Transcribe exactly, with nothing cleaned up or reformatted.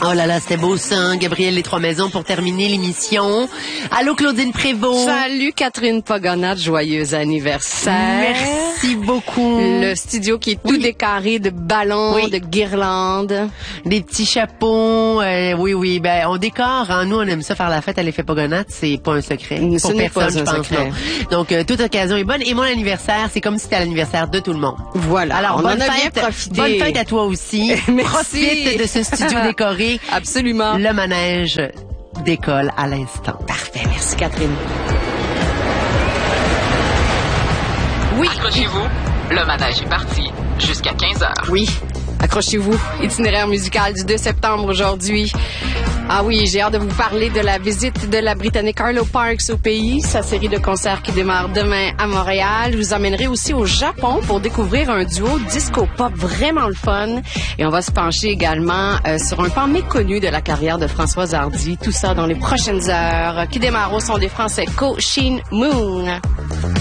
Oh là là, c'était beau ça, Gabriel Les Trois Maisons pour terminer l'émission. Allô Claudine Prévost. Salut Catherine Pogonat, joyeux anniversaire. Merci beaucoup. Le studio qui est tout oui. décoré de ballons, oui. de guirlandes. Des petits chapeaux, euh, oui, oui, ben on décore, hein. Nous on aime ça faire la fête à l'effet Pogonat, c'est pas un secret. Ce pour n'est personne, pas un je pense, secret. Non. Donc euh, toute occasion est bonne. Et mon anniversaire, c'est comme si c'était l'anniversaire de tout le monde. Voilà. Alors on bonne en a fête, bien profité. Bonne fête à toi aussi. Profite de ce studio décoré. Absolument. Le manège décolle à l'instant. Parfait, merci Catherine. Oui. Accrochez-vous, le manège est parti jusqu'à quinze heures. Oui, accrochez-vous. Itinéraire musical du deux septembre aujourd'hui. Ah oui, j'ai hâte de vous parler de la visite de la Britannique Arlo Parks au pays, sa série de concerts qui démarre demain à Montréal. Je vous emmènerai aussi au Japon pour découvrir un duo disco-pop vraiment le fun. Et on va se pencher également euh, sur un pan méconnu de la carrière de Françoise Hardy. Tout ça dans les prochaines heures, qui démarre au son des Français Co Shin Moon.